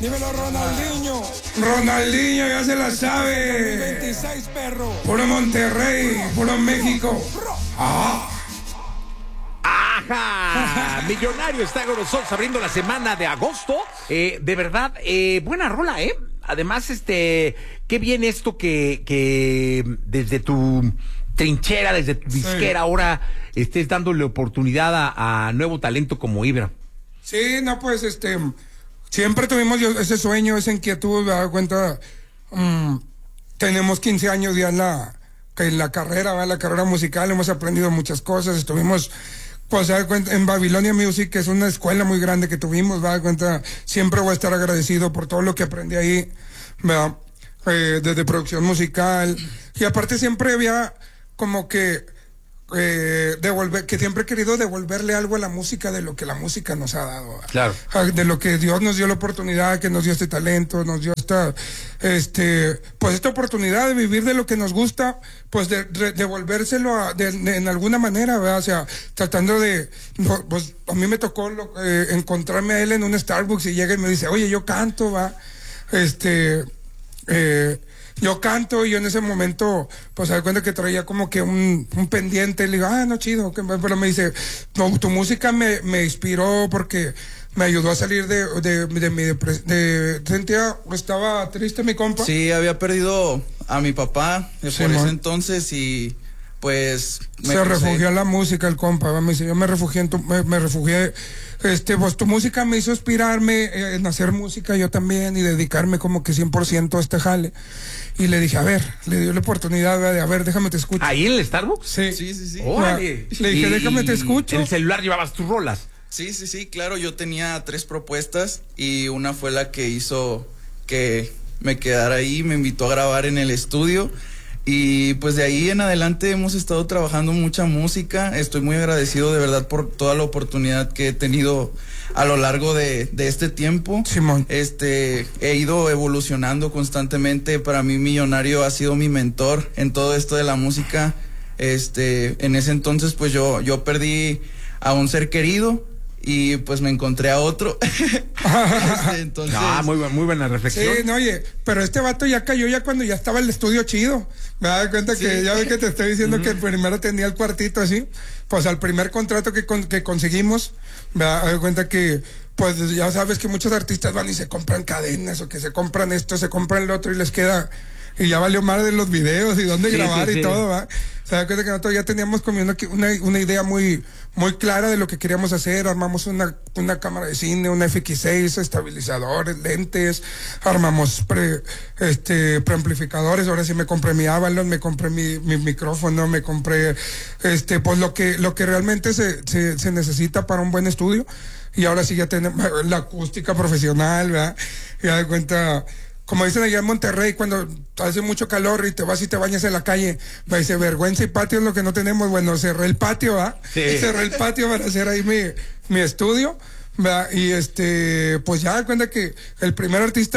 Dímelo, Ronaldinho. Ronaldinho ya se la sabe. 26, perro. Puro Monterrey, puro México. ¡Ajá! Millonario está con nosotros abriendo la semana de agosto. De verdad, buena rola, ¿eh? Además, qué bien esto que desde tu trinchera, desde tu disquera, ahora estés dándole oportunidad a nuevo talento como Ibra. Sí, no, pues, siempre tuvimos ese sueño, esa inquietud, me he dado cuenta, tenemos 15 años ya en la carrera, ¿verdad? La carrera musical, hemos aprendido muchas cosas, estuvimos, pues, se da cuenta, en Babilonia Music, que es una escuela muy grande que tuvimos, me da cuenta, siempre voy a estar agradecido por todo lo que aprendí ahí, ¿verdad? Desde producción musical, y aparte siempre había como que que siempre he querido devolverle algo a la música de lo que la música nos ha dado, Claro. de lo que Dios nos dio la oportunidad, que nos dio este talento, nos dio pues esta oportunidad de vivir de lo que nos gusta, pues de devolvérselo en alguna manera, ¿verdad? O sea, tratando pues a mí me tocó encontrarme a él en un Starbucks y llega y me dice, oye, yo canto, va, yo canto, y yo en ese momento, pues se da cuenta que traía como que un pendiente, le digo, no, chido, pero me dice, no, tu música me inspiró porque me ayudó a salir de mi depresión, estaba triste mi compa. Sí, había perdido a mi papá por ese entonces y pues... Se refugió en la música el compa, me dice, yo me refugié pues tu música me hizo inspirarme en hacer música yo también y dedicarme como que 100% a este jale. Y le dije, le dio la oportunidad de, déjame te escucho. ¿Ahí en el Starbucks? Sí. ¡Órale! Le dije, déjame te escucho. ¿En el celular llevabas tus rolas? Sí, claro, yo tenía 3 propuestas y una fue la que hizo que me quedara ahí, me invitó a grabar en el estudio. Y pues de ahí en adelante hemos estado trabajando mucha música. Estoy muy agradecido de verdad por toda la oportunidad que he tenido a lo largo de este tiempo. Simón. He ido evolucionando constantemente. Para mí Millonario ha sido mi mentor en todo esto de la música. En ese entonces pues yo perdí a un ser querido y pues me encontré a otro. Entonces... muy buena reflexión. Sí, no, oye, pero este vato ya cayó ya cuando ya estaba el estudio chido. Me da cuenta que ya ves que te estoy diciendo que primero tenía el cuartito así. Pues al primer contrato que conseguimos, me da cuenta que, pues ya sabes que muchos artistas van y se compran cadenas o que se compran esto, se compran lo otro y les queda... Y ya valió más de los videos y dónde grabar y todo, ¿va? Se da cuenta que nosotros ya teníamos como una idea muy clara de lo que queríamos hacer. Armamos una cámara de cine, una FX6, estabilizadores, lentes, armamos preamplificadores. Ahora sí me compré mi Avalon, me compré mi micrófono, me compré pues lo que realmente se necesita para un buen estudio. Y ahora sí ya tenemos la acústica profesional, ¿verdad? Y ya de cuenta... Como dicen allá en Monterrey, cuando hace mucho calor y te vas y te bañas en la calle, me dice, vergüenza y patio es lo que no tenemos. Bueno, cerré el patio, ¿va? Sí. Cerré el patio para hacer ahí mi estudio, ¿va? Y pues ya da cuenta que el primer artista,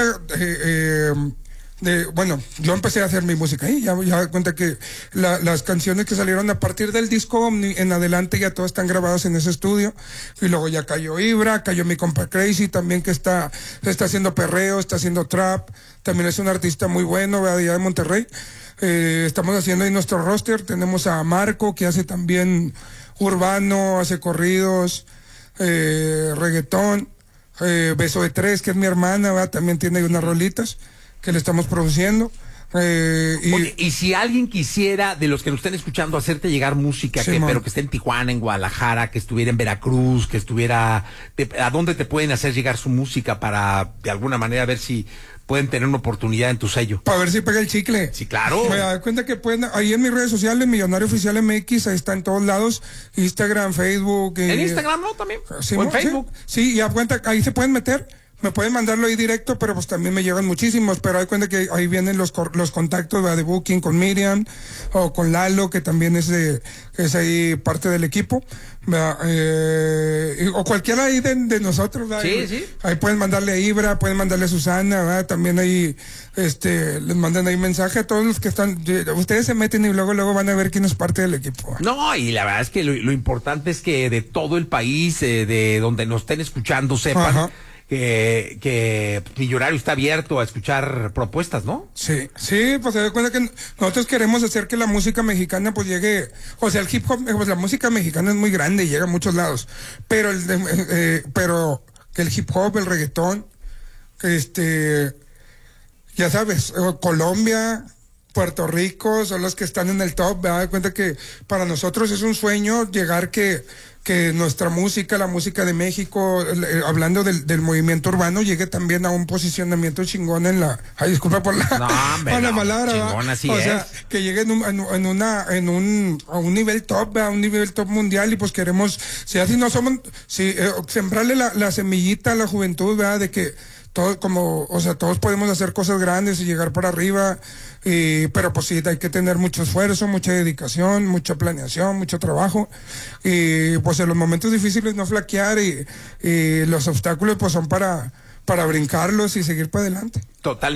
yo empecé a hacer mi música ahí, ya da cuenta que las canciones que salieron a partir del disco Omni en adelante ya todas están grabadas en ese estudio, y luego ya cayó Ibra, cayó mi compa Crazy también, que está haciendo perreo, está haciendo trap, también es un artista muy bueno, ¿verdad? Allá de Monterrey. Estamos haciendo ahí nuestro roster, tenemos a Marco, que hace también urbano, hace corridos, reggaetón, Beso de Tres, que es mi hermana, ¿verdad? También tiene unas rolitas que le estamos produciendo. Oye, y si alguien quisiera, de los que nos estén escuchando, hacerte llegar música, pero que esté en Tijuana, en Guadalajara, que estuviera en Veracruz, que estuviera... ¿A dónde te pueden hacer llegar su música para, de alguna manera, ver si pueden tener una oportunidad en tu sello? Para ver si pega el chicle. Sí, claro. Me da cuenta que pueden, ahí en mis redes sociales, Millonario Oficial MX, ahí está en todos lados, Instagram, Facebook. ¿En Instagram no también? Sí, ¿O en Facebook? Sí, y a cuenta, ahí se pueden meter. Me pueden mandarlo ahí directo, pero pues también me llegan muchísimos, pero hay cuenta que ahí vienen los contactos, ¿verdad? De booking con Miriam o con Lalo, que también es ahí parte del equipo, ¿verdad? O cualquiera ahí de nosotros, ¿verdad? Sí. Ahí pueden mandarle a Ibra, pueden mandarle a Susana, ¿verdad? También ahí les mandan ahí mensaje a todos los que están, ustedes se meten y luego van a ver quién es parte del equipo, ¿verdad? No, y la verdad es que lo importante es que de todo el país, de donde nos estén escuchando, sepan que Millonario está abierto a escuchar propuestas, ¿no? Sí, sí, pues se da cuenta que nosotros queremos hacer que la música mexicana pues llegue, o sea, el hip hop, pues la música mexicana es muy grande y llega a muchos lados, pero pero que el hip hop, el reggaetón, ya sabes, Colombia, Puerto Rico son los que están en el top. Me da cuenta que para nosotros es un sueño llegar que nuestra música, la música de México, hablando del movimiento urbano, llegue también a un posicionamiento chingón en la... Ay, disculpa por la, por la palabra. Chingón, así o es. sea, que llegue a un nivel top, a un nivel top mundial, y pues queremos, si así no somos, sembrarle la semillita a la juventud, ¿verdad? De que todos todos podemos hacer cosas grandes y llegar para arriba, pero pues sí, hay que tener mucho esfuerzo, mucha dedicación, mucha planeación, mucho trabajo, y pues en los momentos difíciles no flaquear, y los obstáculos pues son para brincarlos y seguir para adelante. Totalmente.